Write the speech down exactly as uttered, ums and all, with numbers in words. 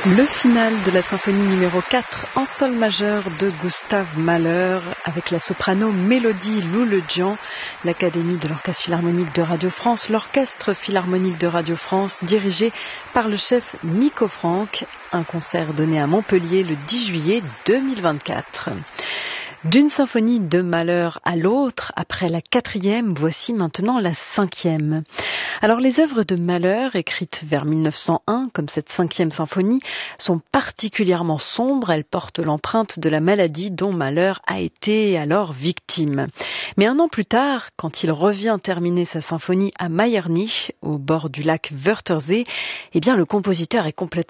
Le final de la symphonie numéro quatre en sol majeur de Gustav Mahler avec la soprano Mélodie Louledjian, l'Académie de l'Orchestre Philharmonique de Radio France, l'Orchestre Philharmonique de Radio France dirigé par le chef Nico Franck, un concert donné à Montpellier le dix juillet deux mille vingt-quatre. D'une symphonie de Mahler à l'autre, après la quatrième, voici maintenant la cinquième. Alors les œuvres de Mahler, écrites vers mille neuf cent un, comme cette cinquième symphonie, sont particulièrement sombres. Elles portent l'empreinte de la maladie dont Mahler a été alors victime. Mais un an plus tard, quand il revient terminer sa symphonie à Meiernich, au bord du lac Wörthersee, eh bien le compositeur est complètement